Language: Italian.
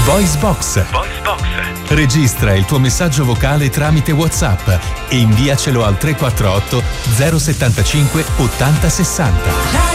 VoiceBox. Registra il tuo messaggio vocale tramite WhatsApp e inviacelo al 348 075 80 60.